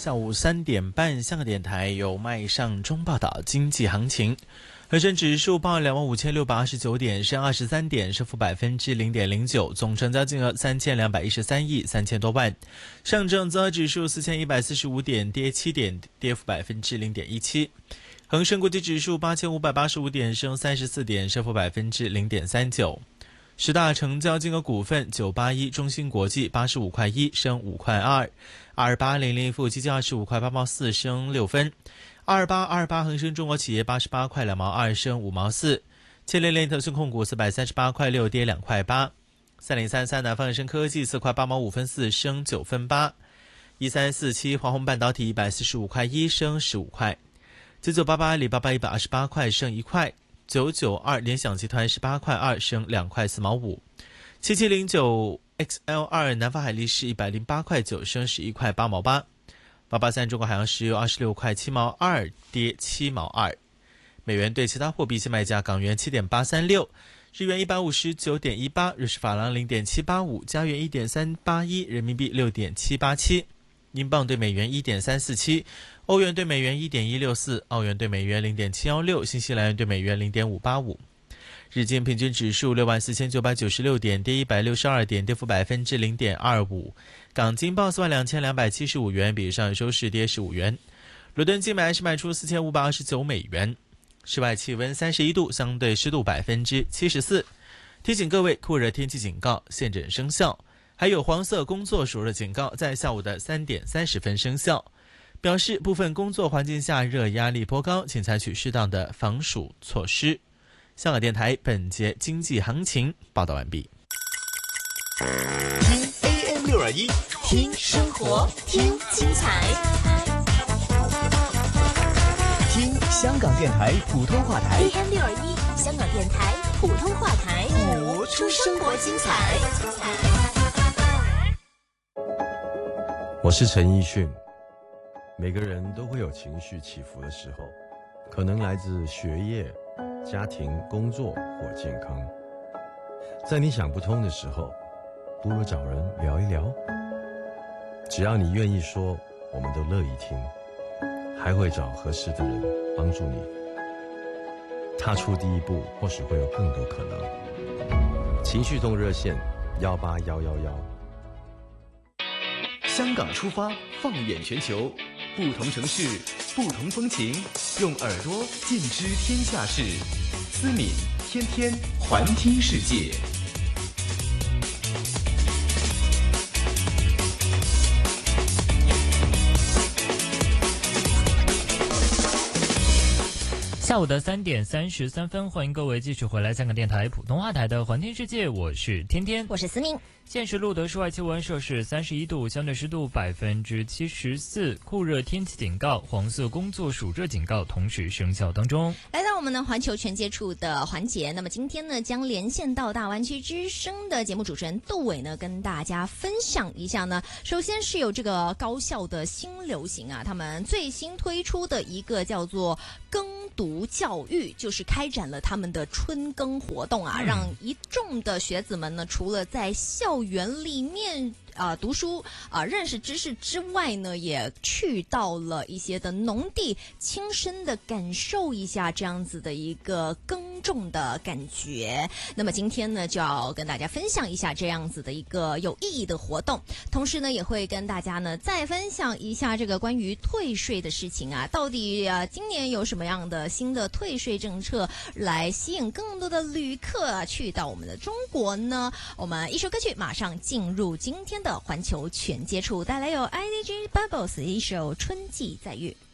下午3点半，香港电台由麦尚中报道经济行情。恒生指数报25,629点，升23点，升幅0.09%，总成交金额3213亿3000多万。上证综合指数4145点，跌7点，跌幅0.17%。恒生国际指数8585点，升34点，升幅0.39%。十大成交金额股份：981中芯国际85块1，升5块2；2800富基金25块8毛4，升6分；2828恒生中国企业88块2毛2，升5毛4；700腾讯控股438块6，跌2块8；3033南方恒生科技4块8毛5分4，升9分8；1347华虹半导体145块1，升15块；9988阿里巴巴128块，升1块；992联想集团18块2，升2块4毛5；7709 XL2 南方海力士108块9，升11块8毛8；883中国海洋石油26块7毛2，跌7毛2。美元对其他货币现卖价：港元7.836，日元159.18，瑞士法郎0.785，加元1.381，人民币6.787。英镑对美元1.347，欧元对美元1.164，澳元对美元0.716，新西兰元对美元0.585。日经平均指数64,996点，跌162点，跌幅0.25%。港金报42,275元，比上日收市跌15元。伦敦金买是卖出4529美元。室外气温31度，相对湿度74%。提醒各位，酷热天气警告现正生效。还有黄色工作暑热警告在下午的3点30分生效，表示部分工作环境下热压力颇高，请采取适当的防暑措施。香港电台本节经济行情报道完毕。 听 AM621，听生活，听精彩，听香港电台普通话台。 AM621，香港电台普通话台， 活出生活精彩。 我是陈奕迅。每个人都会有情绪起伏的时候，可能来自学业、家庭、工作或健康。在你想不通的时候，不如找人聊一聊。只要你愿意说，我们都乐意听，还会找合适的人帮助你。踏出第一步，或许会有更多可能。情绪动热线18111。 香港出发，放眼全球，不同城市，不同风情，用耳朵尽知天下事。思敏天天环听世界。 下午的3点33分，欢迎各位继续回来香港电台普通话台的环听世界，我是天天， 我是思明。 现时录得室外气温摄氏31度，相对湿度74%，酷热天气警告、黄色工作暑热警告同时生效当中。 来到我们的环球全接触的环节，那么今天呢，将连线到大湾区之声的节目主持人窦伟呢，跟大家分享一下呢。首先是有这个高校的新流行啊，他们最新推出的一个叫做耕读教育，就是开展了他们的春耕活动啊，让一众的学子们呢，除了在校园里面读书认识知识之外呢，也去到了一些的农地，亲身的感受一下这样子的一个耕种的感觉。那么今天呢，就要跟大家分享一下这样子的一个有意义的活动，同时呢，也会跟大家呢再分享一下这个关于退税的事情啊，到底今年有什么样的新的退税政策来吸引更多的旅客去到我们的中国呢？我们一首歌曲马上进入今天的环球全接触，带来有 IDG Bubbles 一首《春季再遇》。